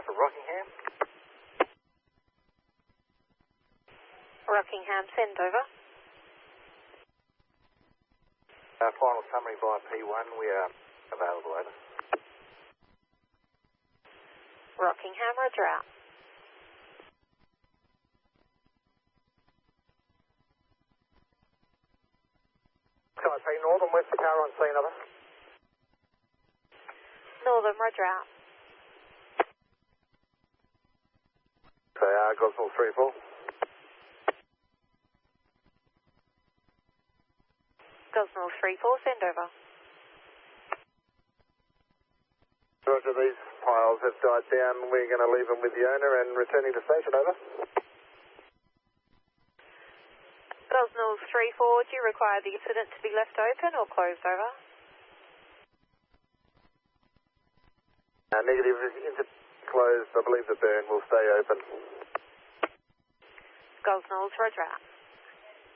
for Rockingham. Rockingham, send over. Final summary by P1, we are available, over. Rockingham, roger out. Sky P Northern, where's the car on scene, over? Northern, roger out. Gosnell 3-4. Gosnell 3-4, send over. Roger, these piles have died down. We're going to leave them with the owner and returning to station, over. Gosnell 3-4, do you require the incident to be left open or closed, over? Negative, incident closed. I believe the burn will stay open. Gosnell's, roger out.